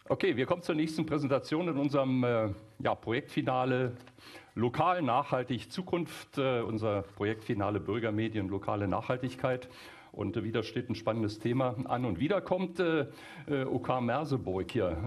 Okay, wir kommen zur nächsten Präsentation in unserem Projektfinale Lokal Nachhaltig Zukunft, unser Projektfinale Bürgermedien, lokale Nachhaltigkeit. Und wieder steht ein spannendes Thema an. Und wieder kommt Okan Merseburg hier